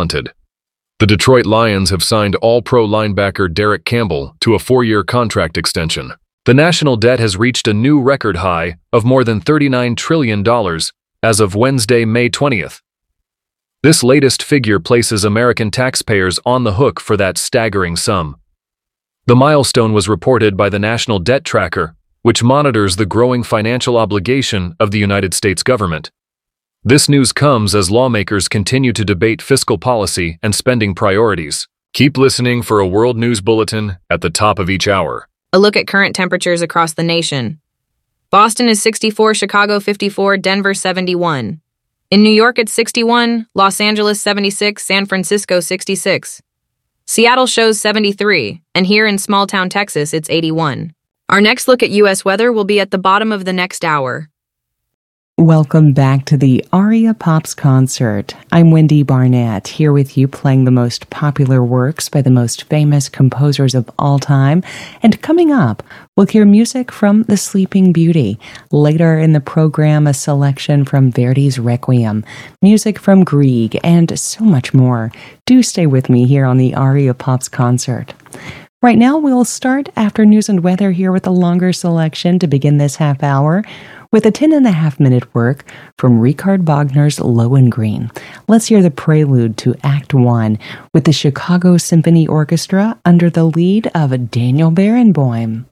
talented. The Detroit Lions have signed All-Pro linebacker Derek Campbell to a 4-year contract extension. The national debt has reached a new record high of more than $39 trillion as of Wednesday, May 20th. This latest figure places American taxpayers on the hook for that staggering sum. The milestone was reported by the National Debt Tracker, which monitors the growing financial obligation of the United States government. This news comes as lawmakers continue to debate fiscal policy and spending priorities. Keep listening for a World News Bulletin at the top of each hour. A look at current temperatures across the nation. Boston is 64, Chicago 54, Denver 71. In New York it's 61, Los Angeles 76, San Francisco 66. Seattle shows 73, and here in small-town Texas it's 81. Our next look at U.S. weather will be at the bottom of the next hour. Welcome back to the Aria Pops Concert. I'm Wendy Barnett, here with you playing the most popular works by the most famous composers of all time. And coming up, we'll hear music from The Sleeping Beauty. Later in the program, a selection from Verdi's Requiem, music from Grieg, and so much more. Do stay with me here on the Aria Pops Concert. Right now, we'll start after news and weather here with a longer selection to begin this half hour, with a 10.5-minute work from Richard Wagner's Lohengrin. Let's hear the prelude to Act 1 with the Chicago Symphony Orchestra under the lead of Daniel Barenboim.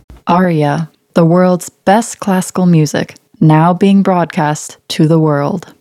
Aria, the world's best classical music, now being broadcast to the world.